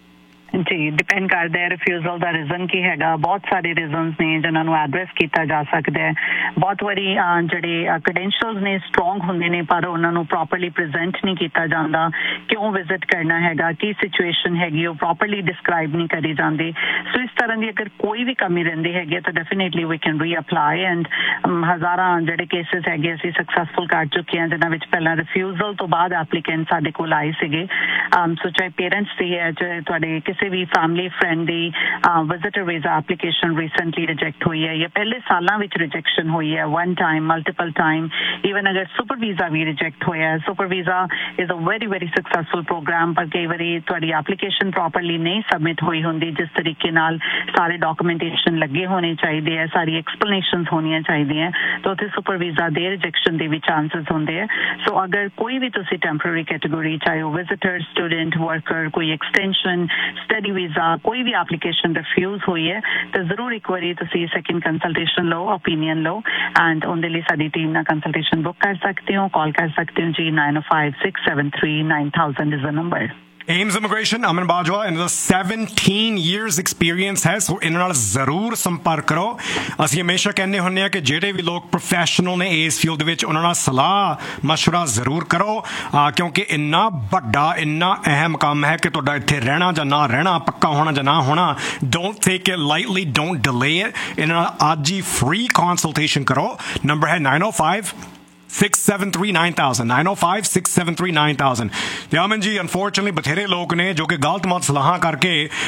ਜੀ ਡਿਪੈਂਡ ਕਰਦਾ ਹੈ ਰਿਫਿਊਜ਼ਲ ਦਾ ਰੀਜ਼ਨ ਕੀ ਹੈਗਾ। ਬਹੁਤ ਸਾਰੇ ਰੀਜ਼ਨਸ ਨੇ ਜਿਨ੍ਹਾਂ ਨੂੰ ਐਡਰੈਸ ਕੀਤਾ ਜਾ ਸਕਦਾ ਹੈ। ਬਹੁਤ ਵਾਰੀ ਜਿਹੜੇ ਕ੍ਰੈਡੈਂਸ਼ੀਅਲਸ ਨੇ ਸਟਰੋਂਗ ਹੁੰਦੇ ਨੇ ਪਰ ਉਹਨਾਂ ਨੂੰ ਪ੍ਰੋਪਰਲੀ ਪ੍ਰੈਜ਼ੈਂਟ ਨਹੀਂ ਕੀਤਾ ਜਾਂਦਾ, ਕਿਉਂ ਵਿਜ਼ਿਟ ਕਰਨਾ ਹੈਗਾ, ਕੀ ਸਿਚੁਏਸ਼ਨ ਹੈਗੀ, ਉਹ ਪ੍ਰੋਪਰਲੀ ਡਿਸਕ੍ਰਾਈਬ ਨਹੀਂ ਕਰੀ ਜਾਂਦੇ। ਸੋ ਇਸ ਤਰ੍ਹਾਂ ਦੀ ਅਗਰ ਕੋਈ ਵੀ ਕਮੀ ਰਹਿੰਦੀ ਹੈਗੀ ਤਾਂ ਡੈਫੀਨੇਟਲੀ ਵੀ ਕੈਨ ਰੀ ਅਪਲਾਈ। ਐਂਡ ਹਜ਼ਾਰਾਂ ਜਿਹੜੇ ਕੇਸਿਸ ਹੈਗੇ ਅਸੀਂ ਸਕਸੈਸਫੁਲ ਕਰ ਚੁੱਕੇ ਹਾਂ ਜਿਨ੍ਹਾਂ ਵਿੱਚ ਪਹਿਲਾਂ ਰਿਫਿਊਜ਼ਲ ਤੋਂ ਬਾਅਦ ਐਪਲੀਕੈਂਟ ਸਾਡੇ ਕੋਲ ਆਏ ਸੀਗੇ। ਸੋ ਚਾਹੇ ਪੇਰੈਂਟਸ ਦੀ ਹੈ, ਚਾਹੇ ਤੁਹਾਡੇ ਕਿਸੇ ਵੀ ਫੈਮਿਲੀ ਫਰੈਂਡ ਦੀ visitor visa application recently reject ਹੋਈ ਹੈ ਜਾਂ ਪਹਿਲੇ ਸਾਲਾਂ ਵਿੱਚ ਰਿਜੈਕਸ਼ਨ ਹੋਈ ਹੈ, one time, multiple time, even ਅਗਰ ਸੁਪਰ ਵੀਜ਼ਾ ਵੀ ਰਿਜੈਕਟ ਹੋਇਆ ਹੈ। Super visa is a very very successful programme, ਪਰ ਕਈ ਵਾਰੀ ਤੁਹਾਡੀ ਐਪਲੀਕੇਸ਼ਨ ਪ੍ਰੋਪਰਲੀ ਨਹੀਂ ਸਬਮਿਟ ਹੋਈ ਹੁੰਦੀ, ਜਿਸ ਤਰੀਕੇ ਨਾਲ ਸਾਰੇ ਡਾਕੂਮੈਂਟੇਸ਼ਨ ਲੱਗੇ ਹੋਣੇ ਚਾਹੀਦੇ ਹੈ, ਸਾਰੀ ਐਕਸਪਲੇਨੇਸ਼ਨਸ ਹੋਣੀਆਂ ਚਾਹੀਦੀਆਂ, ਤਾਂ ਉੱਥੇ ਸੁਪਰ ਵੀਜ਼ਾ ਦੇ ਰਿਜੈਕਸ਼ਨ ਦੇ ਵੀ ਚਾਂਸਸ ਹੁੰਦੇ ਹੈ। ਸੋ ਅਗਰ ਕੋਈ ਵੀ ਤੁਸੀਂ ਟੈਂਪਰੇਰੀ ਕੈਟੇਗਰੀ, ਚਾਹੇ ਉਹ ਵਿਜ਼ਿਟਰ, ਸਟੂਡੈਂਟ, ਵਰਕਰ, ਕੋਈ ਐਕਸਟੈਂਸ਼ਨ, ਸਟੱਡੀ ਵੀਜ਼ਾ, ਕੋਈ ਵੀ ਐਪਲੀਕੇਸ਼ਨ ਰਿਫਿਊਜ਼ ਹੋਈ ਹੈ ਤਾਂ ਜ਼ਰੂਰ ਇੱਕ ਵਾਰੀ ਤੁਸੀਂ ਸੈਕਿੰਡ ਕੰਸਲਟੇਸ਼ਨ ਲਓ, ਓਪੀਨੀਅਨ ਲਓ, ਐਂਡ ਉਹਦੇ ਲਈ ਸਾਡੀ ਟੀਮ ਨਾਲ ਕੰਸਲਟੇਸ਼ਨ ਬੁੱਕ ਕਰ ਸਕਦੇ ਹੋ, ਕਾਲ ਕਰ ਸਕਦੇ ਹੋ ਜੀ। Nine O five six seven three nine thousand is the number. Ames Immigration, अमन बाजवा, ਇਹਨਾਂ ਦਾ ਸੈਵਨਟੀਨ years experience ਹੈ, ਸੋ ਇਹਨਾਂ ਨਾਲ ਜ਼ਰੂਰ ਸੰਪਰਕ ਕਰੋ। ਅਸੀਂ ਹਮੇਸ਼ਾ ਕਹਿੰਦੇ ਹੁੰਦੇ ਹਾਂ ਕਿ ਜਿਹੜੇ ਵੀ ਲੋਕ ਪ੍ਰੋਫੈਸ਼ਨਲ ਨੇ ਇਸ ਫੀਲਡ ਦੇ ਵਿੱਚ ਉਹਨਾਂ ਨਾਲ ਸਲਾਹ ਮਸ਼ਵਰਾ ਜ਼ਰੂਰ ਕਰੋ, ਕਿਉਂਕਿ ਇੰਨਾ ਵੱਡਾ ਇੰਨਾ ਅਹਿਮ ਕੰਮ ਹੈ ਕਿ ਤੁਹਾਡਾ ਇੱਥੇ ਰਹਿਣਾ ਜਾਂ ਨਾ ਰਹਿਣਾ, ਪੱਕਾ ਹੋਣਾ ਜਾਂ ਨਾ ਹੋਣਾ। Don't take it lightly, don't delay it. ਇਹਨਾਂ ਨਾਲ ਅੱਜ ਹੀ ਫ੍ਰੀ ਕੰਸਲਟੇਸ਼ਨ ਕਰੋ। ਨੰਬਰ ਹੈ नाइन ओ five six seven three nine thousand nine ओ five six seven three nine thousand. ਤੇ ਅਮਨ ਜੀ ਅਨਫੋਰਚੂਨਟਲੀ ਬਥੇਰੇ ਲੋਕ ਨੇ ਜੋ ਕਿ ਗਲਤ ਮਤ ਸਲਾਹਾਂ ਕਰਕੇ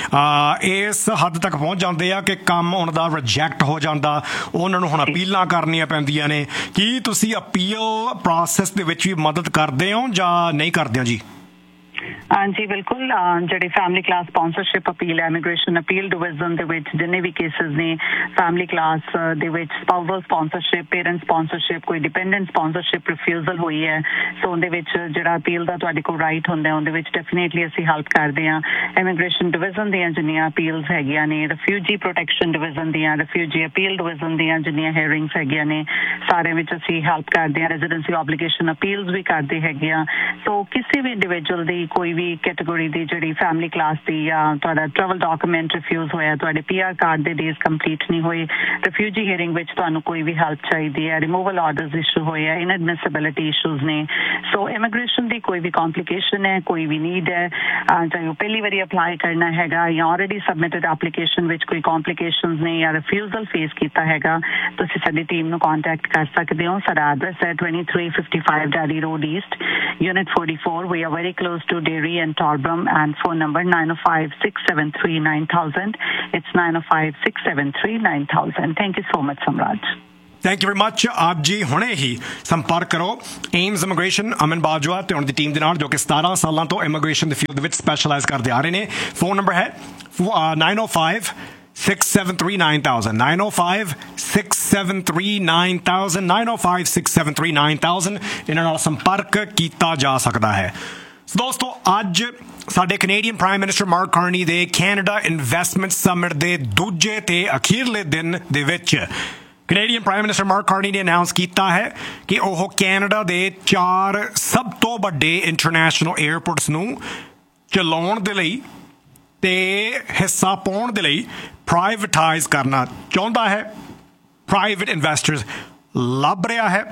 ਇਸ ਹੱਦ ਤੱਕ ਪਹੁੰਚ ਜਾਂਦੇ ਆ ਕਿ ਕੰਮ ਉਹਨਾਂ ਦਾ ਰਿਜੈਕਟ ਹੋ ਜਾਂਦਾ, ਉਹਨਾਂ ਨੂੰ ਹੁਣ ਅਪੀਲਾਂ ਕਰਨੀਆਂ ਪੈਂਦੀਆਂ ਨੇ। ਕੀ ਤੁਸੀਂ ਅਪੀਲ ਪ੍ਰੋਸੈਸ ਦੇ ਵਿੱਚ ਵੀ ਮਦਦ ਕਰਦੇ ਹੋ ਜਾਂ ਨਹੀਂ ਕਰਦੇ ਹੋ ਜੀ? हाँ जी बिल्कुल ਜਿਹੜੀ ਫੈਮਿਲੀ ਕਲਾਸ ਸਪਾਂਸਰਸ਼ਿਪ ਅਪੀਲ ਹੈ ਇਮੀਗ੍ਰੇਸ਼ਨ ਅਪੀਲ ਡਿਵੀਜ਼ਨ ਦੇ ਵਿੱਚ ਜਿੰਨੇ ਵੀ ਕੇਸਿਸ ਨੇ ਫੈਮਿਲੀ ਕਲਾਸ ਦੇ ਵਿੱਚ ਸਪਾਊਸਲ ਸਪਾਂਸਰਸ਼ਿਪ ਪੇਰੈਂਟ ਸਪਾਂਸਰਸ਼ਿਪ ਕੋਈ ਡਿਪੈਂਡੈਂਟ ਸਪਾਂਸਰਸ਼ਿਪ ਰਿਫਿਊਜ਼ਲ ਹੋਈ ਹੈ ਸੋ ਉਹਦੇ ਵਿੱਚ ਜਿਹੜਾ ਅਪੀਲ ਦਾ ਤੁਹਾਡੇ ਕੋਲ ਰਾਈਟ ਹੁੰਦਾ ਉਹਦੇ ਵਿੱਚ ਡੈਫੀਨੇਟਲੀ ਅਸੀਂ ਹੈਲਪ ਕਰਦੇ ਹਾਂ ਇਮੀਗ੍ਰੇਸ਼ਨ ਡਿਵੀਜ਼ਨ ਦੀਆਂ ਜਿੰਨੀਆਂ ਅਪੀਲਸ ਹੈਗੀਆਂ ਨੇ ਰਿਫਿਊਜੀ ਪ੍ਰੋਟੈਕਸ਼ਨ ਡਿਵੀਜ਼ਨ ਦੀਆਂ ਰਿਫਿਊਜੀ ਅਪੀਲ ਡਿਵੀਜ਼ਨ ਦੀਆਂ ਜਿੰਨੀਆਂ ਹੀਅਰਿੰਗਸ ਹੈਗੀਆਂ ਨੇ ਸਾਰੇ ਵਿੱਚ ਅਸੀਂ ਹੈਲਪ ਕਰਦੇ ਹਾਂ ਰੈਜ਼ੀਡੈਂਸੀ ਆਬਲੀਗੇਸ਼ਨ ਅਪੀਲਸ ਵੀ ਕਰਦੇ ਹੈਗੇ ਆ ਸੋ ਕਿਸੇ ਵੀ ਇੰਡੀਵਿਜੂਅਲ ਦੀ ਕੋਈ ਵੀ ਕੈਟੇਗਰੀ ਦੀ ਜਿਹੜੀ ਫੈਮਿਲੀ ਕਲਾਸ ਦੀ ਜਾਂ ਤੁਹਾਡਾ ਟਰੈਵਲ ਡਾਕੂਮੈਂਟ ਰਿਫਿਊਜ਼ ਹੋਇਆ ਤੁਹਾਡੇ ਪੀ ਆਰ ਕਾਰਡ ਦੇ ਡੇਜ਼ ਕੰਪਲੀਟ ਨਹੀਂ ਹੋਏ ਰਿਫਿਊਜੀ ਹੀਅਰਿੰਗ ਵਿੱਚ ਤੁਹਾਨੂੰ ਕੋਈ ਵੀ ਹੈਲਪ ਚਾਹੀਦੀ ਹੈ ਰਿਮੂਵਲ ਆਰਡਰਸ ਇਸ਼ੂ ਹੋਏ ਹੈ ਇਨਐਡਮਿਸਿਬਿਲਿਟੀ ਇਸ਼ੂਜ਼ ਨੇ ਸੋ ਇਮੀਗ੍ਰੇਸ਼ਨ ਦੀ ਕੋਈ ਵੀ ਕੰਪਲਿਕੇਸ਼ਨ ਹੈ ਕੋਈ ਵੀ ਨੀਡ ਹੈ ਚਾਹੇ ਉਹ ਪਹਿਲੀ ਵਾਰੀ ਅਪਲਾਈ ਕਰਨਾ ਹੈਗਾ ਜਾਂ ਆਲਰੇਡੀ ਸਬਮਿਟਡ ਐਪਲੀਕੇਸ਼ਨ ਵਿੱਚ ਕੋਈ ਕੰਪਲਿਕੇਸ਼ਨਸ ਨੇ ਜਾਂ ਰਿਫਿਊਜ਼ਲ ਫੇਸ ਕੀਤਾ ਹੈਗਾ ਤੁਸੀਂ ਸਾਡੀ ਟੀਮ ਨੂੰ ਕੰਟੈਕਟ ਕਰ ਸਕਦੇ ਹੋ ਸਾਡਾ ਐਡਰੈਸ ਹੈ twenty-three fifty-five Daddy Road East Unit forty-four we are very close to Derry and Torbram and phone number nine oh five, six seven three, nine thousand it's nine oh five, six seven three, nine thousand thank you so much Samraj thank you very much ਆਪ ਜੀ ਹੁਣੇ ਹੀ ਸੰਪਰਕ ਕਰੋ AIIMS immigration ਅਮਨ ਬਾਜਵਾ ਤੇ ਉਹਨਾਂ ਦੀ team ਦੇ ਨਾਲ ਜੋ ਕਿ ਸਤਾਰਾਂ ਸਾਲਾਂ ਤੋਂ ਇਮੀਗ੍ਰੇਸ਼ਨ ਦੇ ਫੀਲਡ ਵਿੱਚ ਸਪੈਸ਼ਲਾਈਜ਼ ਕਰਦੇ ਆ ਰਹੇ ਨੇ ਫੋਨ ਨੰਬਰ ਹੈ nine oh five, six seven three, nine thousand nine oh five, six seven three, nine thousand nine oh five, six seven three, nine thousand ਇਹਨਾਂ ਨਾਲ ਸੰਪਰਕ ਕੀਤਾ ਜਾ ਸਕਦਾ ਹੈ ਦੋਸਤੋ ਅੱਜ ਸਾਡੇ Canadian prime minister mark Carney ਦੇ ਕੈਨੇਡਾ ਇਨਵੈਸਟਮੈਂਟ ਸਮਿਟ ਦੇ ਦੂਜੇ ਤੇ ਅਖੀਰਲੇ ਦਿਨ ਦੇ ਵਿੱਚ Canadian prime minister mark Carney ਨੇ ਅਨਾਉਂਸ ਕੀਤਾ ਹੈ ਕਿ ਉਹ ਕੈਨੇਡਾ ਦੇ ਚਾਰ ਸਭ ਤੋਂ ਵੱਡੇ ਇੰਟਰਨੈਸ਼ਨਲ ਏਅਰਪੋਰਟਸ ਨੂੰ ਚਲਾਉਣ ਦੇ ਲਈ ਤੇ ਹਿੱਸਾ ਪਾਉਣ ਦੇ ਲਈ ਪ੍ਰਾਈਵੇਟਾਈਜ਼ ਕਰਨਾ ਚਾਹੁੰਦਾ ਹੈ ਪ੍ਰਾਈਵੇਟ ਇਨਵੈਸਟਰਸ ਲੱਭ ਰਿਹਾ ਹੈ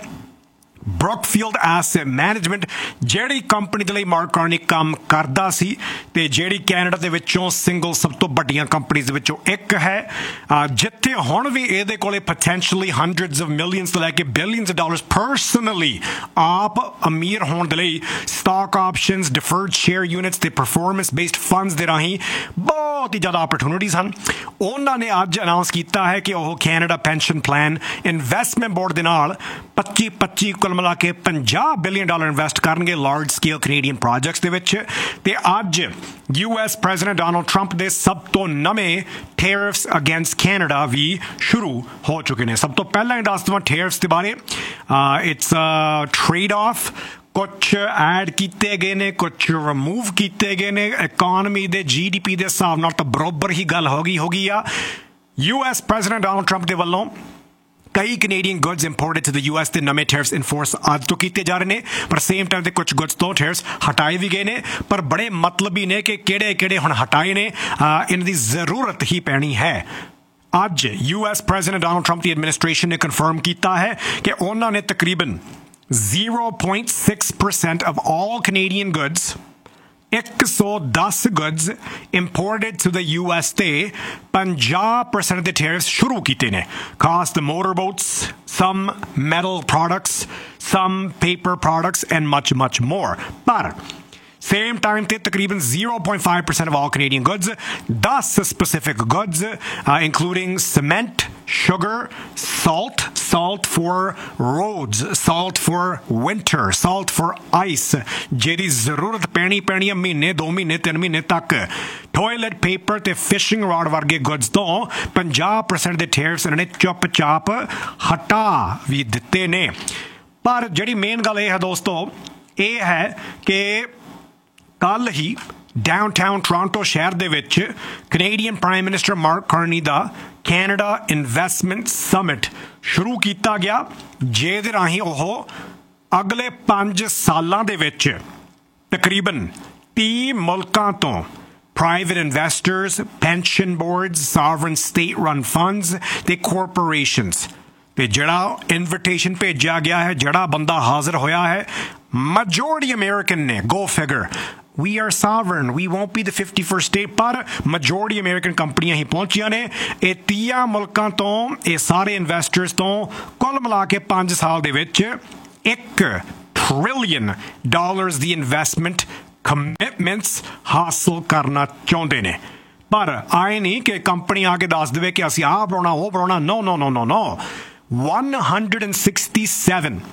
ਬਰੁਕਫੀਲਡ ਐਸੈਟ ਮੈਨੇਜਮੈਂਟ ਜਿਹੜੀ ਕੰਪਨੀ ਦੇ ਲਈ ਮਾਰਕ ਕਾਰਨੀ ਕੰਮ ਕਰਦਾ ਸੀ ਤੇ ਜਿਹੜੀ ਕੈਨੇਡਾ ਦੇ ਵਿੱਚੋਂ ਸਿੰਗਲ ਸਭ ਤੋਂ ਵੱਡੀਆਂ ਕੰਪਨੀਜ਼ ਦੇ ਵਿੱਚੋਂ ਇੱਕ ਹੈ ਜਿੱਥੇ ਹੁਣ ਵੀ ਇਹਦੇ ਕੋਲੇ ਪੋਟੈਂਸ਼ੀਅਲੀ ਹੰਡਰਡਸ ਆਫ ਮਿਲੀਅਨਸ ਤੋਂ ਲੈ ਕੇ ਬਿਲੀਅਨਸ ਆਫ ਡਾਲਰਸ ਪਰਸਨਲੀ ਆਪ ਅਮੀਰ ਹੋਣ ਦੇ ਲਈ stock options deferred share units ਤੇ ਪਰਫਾਰਮੈਂਸ ਬੇਸਡ ਫੰਡਸ ਦੇ ਰਾਹੀਂ ਬਹੁਤ ਹੀ ਜ਼ਿਆਦਾ ਅਪਰਚੂਨਿਟੀਜ਼ ਹਨ ਉਹਨਾਂ ਨੇ ਅੱਜ ਅਨਾਉਂਸ ਕੀਤਾ ਹੈ ਕਿ ਉਹ Canada pension plan investment board ਦੇ ਨਾਲ ਪੱਚੀ ਪੱਚੀ ਕੁੱਲ ਮਿਲਾ ਕੇ ਪੰਜਾਹ ਬਿਲੀਅਨ ਡਾਲਰ ਇਨਵੈਸਟ ਕਰਨਗੇ ਲਾਰਜ ਸਕੇਲ ਕੈਨੇਡੀਅਨ ਪ੍ਰੋਜੈਕਟਸ ਦੇ ਵਿੱਚ ਤੇ ਅੱਜ U S president Donald Trump ਦੇ ਸਭ ਤੋਂ ਨਵੇਂ ਟੈਰਿਫਸ ਅਗੇਂਸਟ ਕੈਨੇਡਾ ਵੀ ਸ਼ੁਰੂ ਹੋ ਚੁੱਕੇ ਨੇ ਸਭ ਤੋਂ ਪਹਿਲਾਂ ਇਹ ਦੱਸ ਦੇਵਾਂ ਟੈਰਿਫਸ ਦੇ ਬਾਰੇ ਇਟਸ ਟ੍ਰੇਡ ਆਫ ਕੁਛ ਐਡ ਕੀਤੇ ਗਏ ਨੇ ਕੁਛ ਰਿਮੂਵ ਕੀਤੇ ਗਏ ਨੇ ਇਕੋਨਮੀ ਦੇ ਜੀ ਡੀ ਪੀ ਦੇ ਹਿਸਾਬ ਨਾਲ ਤਾਂ ਬਰਾਬਰ ਹੀ ਗੱਲ ਹੋ ਗਈ ਹੋ ਗਈ ਆ U S president Donald Trump ਦੇ ਵੱਲੋਂ ਕਈ Canadian goods imported to the U S ਦੇ ਨਵੇਂ ਟੈਰਿਫਸ ਇਨਫੋਰਸ ਅੱਜ ਤੋਂ ਕੀਤੇ ਜਾ ਰਹੇ ਨੇ ਪਰ ਸੇਮ ਟਾਈਮ ਤੇ ਕੁਝ ਗੁੱਡਸ ਤੋਂ ਟੈਰਿਫਸ ਹਟਾਏ ਵੀ ਗਏ ਨੇ ਪਰ ਬੜੇ ਮਤਲਬੀ ਨੇ ਕਿ ਕਿਹੜੇ ਕਿਹੜੇ ਹੁਣ ਹਟਾਏ ਨੇ ਇਹਨਾਂ ਦੀ ਜ਼ਰੂਰਤ ਹੀ ਪੈਣੀ ਹੈ ਅੱਜ U S president Donald Trump ਦੀ ਐਡਮਿਨਿਸਟ੍ਰੇਸ਼ਨ ਨੇ ਕਨਫਰਮ ਕੀਤਾ ਹੈ ਕਿ ਉਹਨਾਂ ਨੇ ਤਕਰੀਬਨ zero point six percent of all Canadian goods ਇੱਕ ਸੌ ਦਸ goods imported to the U S ਤੇ fifty percent ਦੇ tariffs ਸ਼ੁਰੂ ਕੀਤੇ ਨੇ ਖਾਸ the motorboats, some metal products, some paper products and much much more ਪਰ same time ਤੇ ਤਕਰੀਬਨ zero point five percent of all Canadian goods ten specific goods uh, including cement, sugar, salt, salt for roads, salt for winter, salt for ice ਜਿਹੜੀ ਜ਼ਰੂਰਤ ਪੈਣੀ ਪੈਣੀ ਹੈ ਮਹੀਨੇ ਦੋ ਮਹੀਨੇ ਤਿੰਨ ਮਹੀਨੇ ਤੱਕ ਟੋਇਲਟ ਪੇਪਰ ਤੇ ਫਿਸ਼ਿੰਗ ਰੌਡ ਵਰਗੇ ਗੁੱਡਸ ਤੋਂ fifty percent ਦੇ ਟੈਰਿਫਸ ਇਹਨਾਂ ਨੇ ਚੁੱਪ ਚਾਪ ਹਟਾ ਵੀ ਦਿੱਤੇ ਨੇ ਪਰ ਜਿਹੜੀ ਮੇਨ ਗੱਲ ਇਹ ਹੈ ਦੋਸਤੋ ਇਹ ਹੈ ਕਿ ਕੱਲ ਹੀ ਡਾਊਨਟਾਊਨ ਟੋਰਾਂਟੋ ਸ਼ਹਿਰ ਦੇ ਵਿੱਚ Canadian prime minister mark Carney ਦਾ ਕੈਨੇਡਾ ਇਨਵੈਸਟਮੈਂਟ ਸਮਿਟ ਸ਼ੁਰੂ ਕੀਤਾ ਗਿਆ ਜਿਹਦੇ ਰਾਹੀਂ ਉਹ ਅਗਲੇ ਪੰਜ ਸਾਲਾਂ ਦੇ ਵਿੱਚ ਤਕਰੀਬਨ ਤੀਹ ਮੁਲਕਾਂ ਤੋਂ private investors, pension boards, sovereign state-run funds ਤੇ corporations ਤੇ ਜਿਹੜਾ ਇਨਵੀਟੇਸ਼ਨ ਭੇਜਿਆ ਗਿਆ ਹੈ ਜਿਹੜਾ ਬੰਦਾ ਹਾਜ਼ਰ ਹੋਇਆ ਹੈ majority American ਨੇ go figure we are sovereign we won't be the fifty-first state ਪਰ majority American ਕੰਪਨੀਆਂ ਹੀ ਪਹੁੰਚੀਆਂ ਨੇ ਇਹ ਤੀਹ ਮੁਲਕਾਂ ਤੋਂ ਇਹ ਸਾਰੇ ਇਨਵੈਸਟਰਸ ਤੋਂ ਕੁੱਲ ਮਿਲਾ ਕੇ ਪੰਜ ਸਾਲ ਦੇ ਵਿੱਚ ਇੱਕ ਟ੍ਰਿਲੀਅਨ ਡਾਲਰਸ ਦੀ ਇਨਵੈਸਟਮੈਂਟ ਕਮਿਟਮੈਂਟਸ ਹਾਸਲ ਕਰਨਾ ਚਾਹੁੰਦੇ ਨੇ ਪਰ ਆਏ ਨਹੀਂ ਕਿ ਕੰਪਨੀ ਆ ਕੇ ਦੱਸ ਦੇਵੇ ਕਿ ਅਸੀਂ ਆਹ ਬਣਾਉਣਾ ਉਹ ਬਣਾਉਣਾ no no no no no one hundred sixty-seven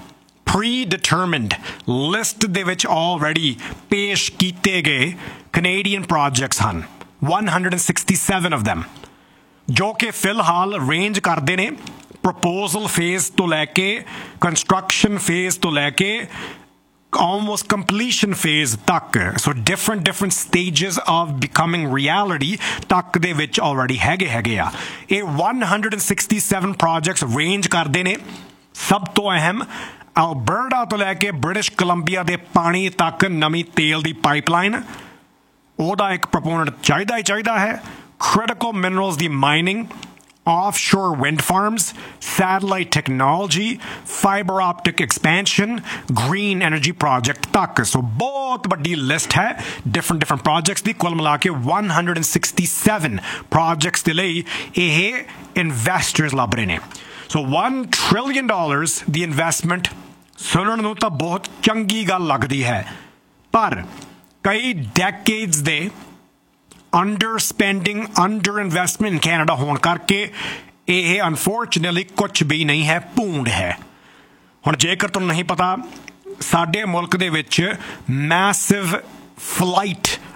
pre-determined list ਦੇ ਵਿੱਚ ਆਲਰੇਡੀ ਪੇਸ਼ ਕੀਤੇ ਗਏ ਕੈਨੇਡੀਅਨ ਪ੍ਰੋਜੈਕਟਸ ਹਨ one hundred sixty-seven of them, ਜੋ ਕਿ ਫਿਲਹਾਲ ਰੇਂਜ ਕਰਦੇ ਨੇ ਪ੍ਰਪੋਜ਼ਲ ਫੇਜ਼ ਤੋਂ ਲੈ ਕੇ ਕੰਸਟਰਕਸ਼ਨ ਫੇਜ਼ ਤੋਂ ਲੈ ਕੇ almost completion phase ਤੱਕ. So different different stages of becoming reality ਤੱਕ ਦੇ ਵਿੱਚ already ਹੈਗੇ ਹੈਗੇ ਆ. ਇਹ one hundred sixty-seven projects range ਕਰਦੇ ਨੇ. ਸਭ ਤੋਂ ਅਹਿਮ ਅਲਬਰਟਾ ਤੋਂ ਲੈ ਕੇ ਬ੍ਰਿਟਿਸ਼ ਕੋਲੰਬੀਆ ਦੇ ਪਾਣੀ ਤੱਕ ਨਵੀਂ ਤੇਲ ਦੀ ਪਾਈਪਲਾਈਨ, ਉਹਦਾ ਇੱਕ ਪ੍ਰੋਪੋਨੈਂਟ ਚਾਹੀਦਾ ਹੀ ਚਾਹੀਦਾ ਹੈ. critical minerals ਦੀ mining, offshore wind farms, satellite technology, fiber optic expansion, green energy project ਤੱਕ. So ਬਹੁਤ ਵੱਡੀ ਲਿਸਟ ਹੈ different different projects ਦੀ. ਕੁੱਲ ਮਿਲਾ ਕੇ one hundred sixty-seven projects ਦੇ ਲਈ ਇਹ ਇਨਵੈਸਟਰਸ ਲੱਭ ਰਹੇ ਨੇ. So one trillion dollars ਦੀ ਇਨਵੈਸਟਮੈਂਟ ਸੁਣਨ ਨੂੰ ਤਾਂ ਬਹੁਤ ਚੰਗੀ ਗੱਲ ਲੱਗਦੀ ਹੈ, ਪਰ ਕਈ ਡੈਕੇਡਸ ਦੇ under spending under investment in Canada ਹੋਣ ਕਰਕੇ ਇਹ ਅਨਫੋਰਚੂਨੇਟਲੀ ਕੁਛ ਵੀ ਨਹੀਂ ਹੈ, ਭੂੰਡ ਹੈ. ਹੁਣ ਜੇਕਰ ਤੁਹਾਨੂੰ ਨਹੀਂ ਪਤਾ, ਸਾਡੇ ਮੁਲਕ ਦੇ ਵਿੱਚ ਮੈਸਿਵ ਫਲਾਈਟ